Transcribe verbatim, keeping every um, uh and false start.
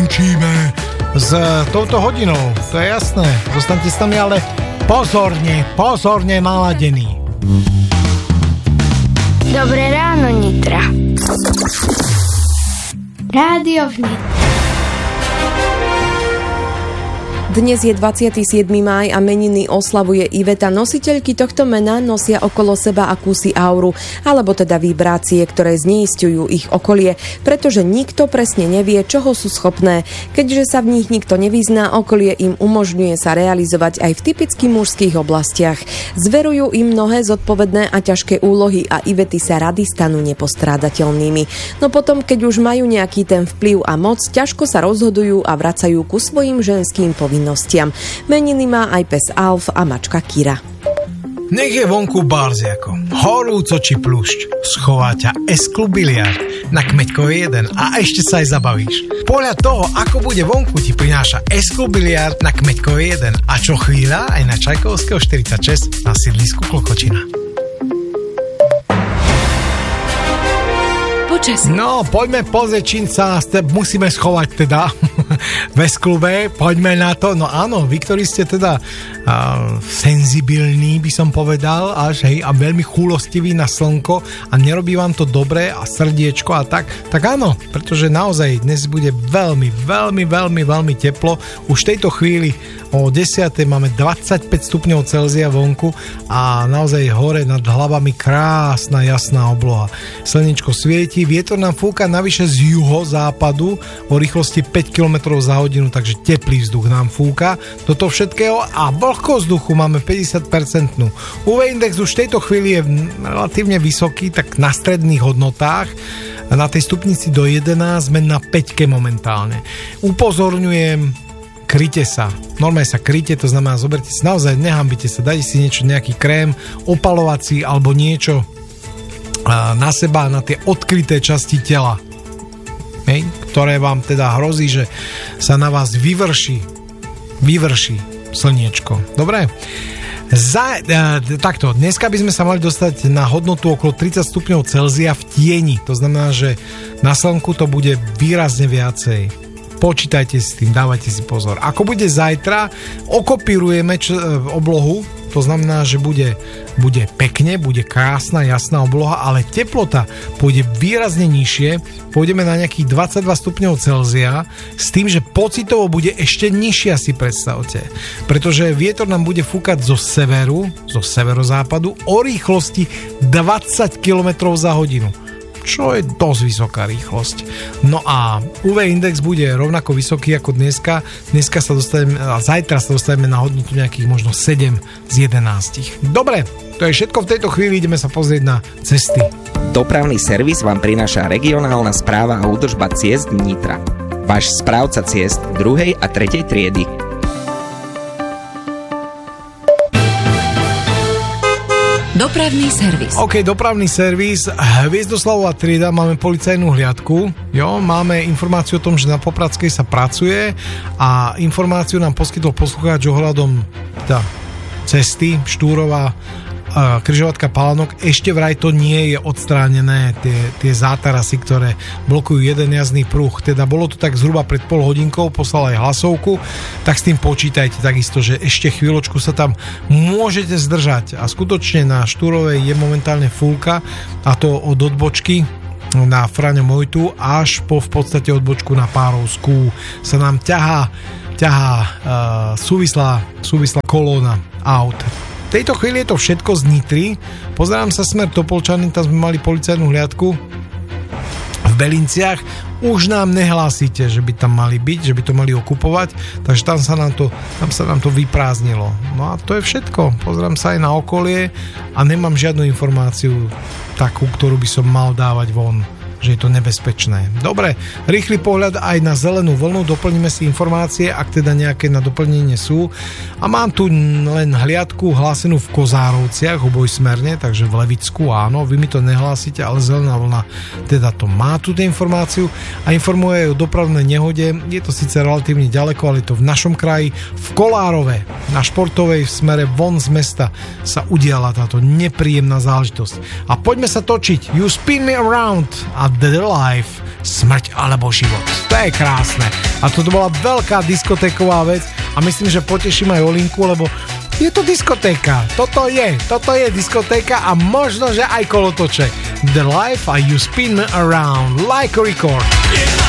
skončíme s touto hodinou, to je jasné. Zostaňte s nami, ale pozorne, pozorne naladení. Dobré ráno, Nitra. Rádio Vnitra. Dnes je dvadsiateho siedmeho mája a meniny oslavuje Iveta. Nositeľky tohto mena nosia okolo seba akúsi auru, alebo teda vibrácie, ktoré zneisťujú ich okolie, pretože nikto presne nevie, čoho sú schopné. Keďže sa v nich nikto nevyzná, okolie im umožňuje sa realizovať aj v typicky mužských oblastiach. Zverujú im mnohé zodpovedné a ťažké úlohy a Ivety sa rady stanú nepostrádateľnými. No potom, keď už majú nejaký ten vplyv a moc, ťažko sa rozhodujú a vracajú ku svojim ženským povinnostiam. Meniny má aj pes Alf a mačka Kira. Nech je vonku barziako, horúco či pľúšť, schová ťa S-klub biliard na Kmeďkove jeden a ešte sa aj zabavíš. Podľa toho, ako bude vonku, ti prináša S-klub biliard na Kmeďkove jeden a čo chvíľa aj na Čajkovského štyridsaťšesť na sídlisku Klokočina. Počasie. No, poďme pozrieť, čím sa musíme schovať teda v S-klube, poďme na to. No áno, vy, ktorí ste teda uh, senzibilní, by som povedal, až hej, a veľmi chúlostiví na slnko a nerobí vám to dobre a srdiečko a tak, tak áno, pretože naozaj dnes bude veľmi, veľmi, veľmi, veľmi teplo. Už v tejto chvíli o desiatej máme dvadsaťpäť stupňov Celzia vonku a naozaj hore nad hlavami krásna, jasná obloha. Slnečko svieti, vietor nám fúka navyše z juhozápadu o rýchlosti päť kilometrov za hodinu, takže teplý vzduch nám fúka do toho všetkého a vlhkosť vzduchu máme päťdesiat percent. ú vé index už v tejto chvíli je relatívne vysoký, tak na stredných hodnotách. Na tej stupnici do jedenásť sme na päťke momentálne. Upozorňujem, kryte sa. Normálne sa kryte, to znamená, zoberte si, naozaj nehambite sa, dajte si niečo, nejaký krém, opalovací alebo niečo na seba, na tie odkryté časti tela, hej, ktoré vám teda hrozí, že sa na vás vyvrší vyvrší slniečko. Dobre? Za, e, takto, dneska by sme sa mali dostať na hodnotu okolo tridsať stupňov Celzia v tieni, to znamená, že na slnku to bude výrazne viacej. Počítajte s tým, dávajte si pozor. Ako bude zajtra, okopírujeme č- oblohu, to znamená, že bude, bude pekne, bude krásna, jasná obloha, ale teplota pôjde výrazne nižšie, pôjdeme na nejakých dvadsaťdva stupňov Celzia, s tým, že pocitovo bude ešte nižšia, si predstavte. Pretože vietor nám bude fúkať zo severu, zo severozápadu, o rýchlosti dvadsať kilometrov za hodinu. Čo je dosť vysoká rýchlosť. No a ú vé index bude rovnako vysoký ako dneska. Dneska sa dostaneme, a zajtra sa dostaneme na hodnotu nejakých možno sedem z jedenástich. Dobre, to je všetko v tejto chvíli, ideme sa pozrieť na cesty. Dopravný servis vám prináša regionálna správa a údržba ciest Nitra. Váš správca ciest druhej a tretej triedy. Dopravný servis. OK, dopravný servis. Hviezdoslavová trieda, máme policajnú hliadku. Jo, máme informáciu o tom, že na Popradskej sa pracuje a informáciu nám poskytol poslucháč ohľadom teda, cesty Štúrova križovatka Palanok. Ešte vraj to nie je odstránené, tie, tie zátarasy, ktoré blokujú jeden jazdný pruh. Teda bolo to tak zhruba pred pol hodinkou, poslal aj hlasovku, tak s tým počítajte takisto, že ešte chvíľočku sa tam môžete zdržať. A skutočne na Štúrovej je momentálne fúlka, a to od odbočky na Fraňo Mojtu až po v podstate odbočku na Párovskú sa nám ťahá, ťahá uh, súvislá, súvislá kolóna aut. V tejto chvíli je to všetko z Nitry. Pozerám sa smer Topolčany, tam sme mali policajnú hliadku v Belinciach. Už nám nehlásite, že by tam mali byť, že by to mali okupovať, takže tam sa nám to, tam sa nám to vyprázdnilo. No a to je všetko. Pozerám sa aj na okolie a nemám žiadnu informáciu takú, ktorú by som mal dávať von, že je to nebezpečné. Dobre, rýchly pohľad aj na zelenú vlnu, doplníme si informácie, ak teda nejaké na doplnenie sú. A mám tu len hliadku hlásenú v Kozárovciach, obojsmerne, takže v Levicku, áno, vy mi to nehlásite, ale zelená vlna teda to má túto informáciu a informuje o dopravnej nehode. Je to síce relatívne ďaleko, ale je to v našom kraji. V Kolárove, na Športovej v smere von z mesta sa udiala táto nepríjemná záležitosť. A poďme sa točiť. You spin me around a The Life smrť alebo život. To je krásne. A toto bola veľká diskotéková vec a myslím, že poteším aj Olinku, lebo je to diskotéka. Toto je, toto je diskotéka a možno, že aj kolotoče. The life you spin around like a record.